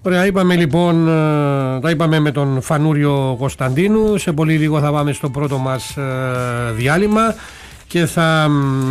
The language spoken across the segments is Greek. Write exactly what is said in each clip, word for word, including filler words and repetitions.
Ωραία, είπαμε λοιπόν, τα είπαμε με τον Φανούριο Κωνσταντίνου. Σε πολύ λίγο θα πάμε στο πρώτο μας διάλειμμα και θα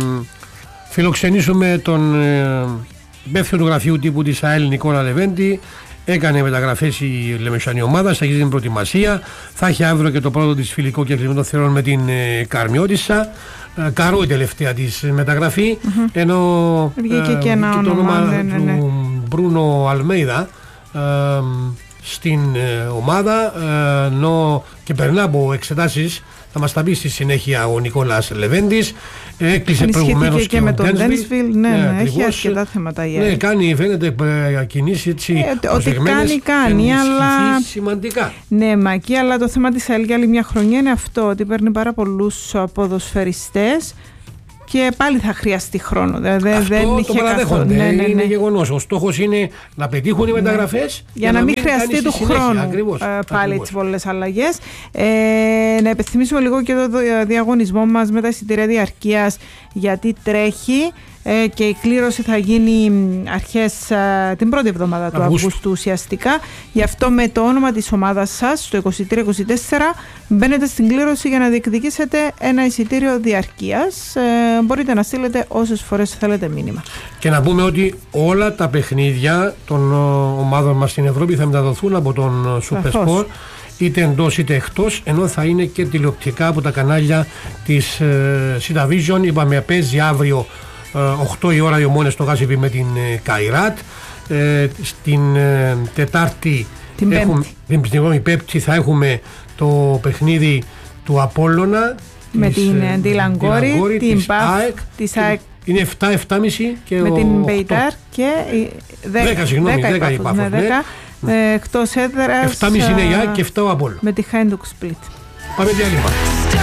φιλοξενήσουμε τον υπεύθυνο του γραφείου τύπου της ΑΕΛ Νικόλα Λεβέντη. Έκανε μεταγραφές η Λεμεσανή ομάδα, θα έχει την προετοιμασία. Θα έχει αύριο και το πρώτο της φιλικό και κλεισμένο θερών με την Καρμιώτισσα. Καρό η τελευταία της μεταγραφή. Mm-hmm. Ενώ βγήκε και, και ένα και όνομα, το όνομα ναι, ναι, ναι. του Μπρούνο Αλμέιδα ε, στην ε, ομάδα, ε, ενώ και περνά από εξετάσεις. Θα μας τα πει στη συνέχεια ο Νικόλας Λεβέντης. Έκλεισε προηγουμένως και, και με τον Ντένσβιλ. Ναι, ναι, ναι, έχει αρκετά θέματα για ναι, κάνει, φαίνεται κινήσει έτσι. Ε, ότι κάνει, κάνει, αλλά. Σημαντικά. Ναι, Μακή, αλλά το θέμα της ΑΕΛ για άλλη μια χρονιά είναι αυτό, ότι παίρνει πάρα πολλούς ποδοσφαιριστές. Και πάλι θα χρειαστεί χρόνο. Δηλαδή, αυτό δεν το είχε παραδέχονται. Ναι, ναι, ναι. Είναι γεγονός. Ο στόχος είναι να πετύχουν οι μεταγραφές. Ναι. Για να, να μην χρειαστεί του χρόνου ακριβώς, ε, πάλι ακριβώς. τις πολλές αλλαγές. Ε, να υπενθυμίσουμε λίγο και το διαγωνισμό μας με τα εισιτήρια διαρκείας, γιατί τρέχει. Ε, και η κλήρωση θα γίνει αρχές ε, την πρώτη εβδομάδα του Αυγούστου. Αυγούστου ουσιαστικά. Γι' αυτό με το όνομα της ομάδας σας στο είκοσι τρία είκοσι τέσσερα μπαίνετε στην κλήρωση για να διεκδικήσετε ένα εισιτήριο διαρκείας. Ε, μπορείτε να στείλετε όσες φορές θέλετε μήνυμα. Και να πούμε ότι όλα τα παιχνίδια των ομάδων μας στην Ευρώπη θα μεταδοθούν από τον Supersport, είτε εντός είτε εκτός, ενώ θα είναι και τηλεοπτικά από τα κανάλια της ε, Cityvision. Είπαμε παίζει αύριο οκτώ η ώρα οι Ομόνες στο Γάσιπι με την Καϊράτ. Ε, στην ε, Τετάρτη την έχουμε, πέμπτη. Την, την Πέμπτη θα έχουμε το παιχνίδι του Απόλλωνα με της, την ε, Ντιλαγκόρη, την ΠΑΦ, της ΑΕΚ. Είναι εφτά εφτά και μισή και με ο, την Μπεϊτάρ και δέκα, συγγνώμη, δέκα η ΠΑΦ. Ναι, εκτός έδρας εφτά και μισή είναι η ΑΕΚ και εφτά ο Απόλλων. με τη Χάιντουκ Σπλίτ. Πάμε διάλειμμα.